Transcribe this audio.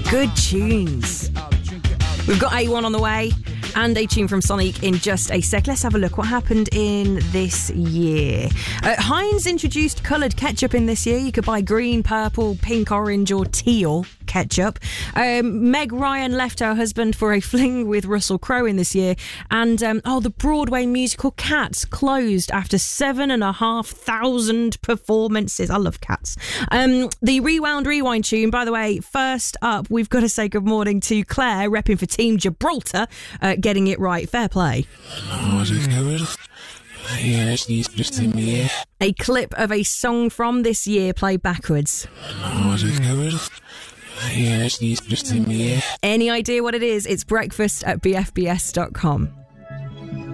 Good tunes. We've got A1 on the way and a tune from Sonic in just a sec. Let's have a look what happened in this year. Heinz introduced coloured ketchup in this year. You could buy green, purple, pink, orange or teal ketchup. Meg Ryan left her husband for a fling with Russell Crowe in this year. And the Broadway musical Cats closed after 7,500 performances. I love Cats. The Rewound Rewind tune, by the way, first up, we've got to say good morning to Claire, repping for Team Gibraltar, getting it right. Fair play. A clip of a song from this year played backwards. Any idea what it is? It's breakfast at bfbs.com.